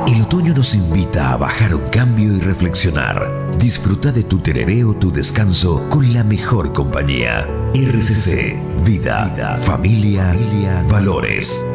El otoño nos invita a bajar un cambio y reflexionar. Disfruta de tu tereré o tu descanso con la mejor compañía. RCC, vida, familia, valores.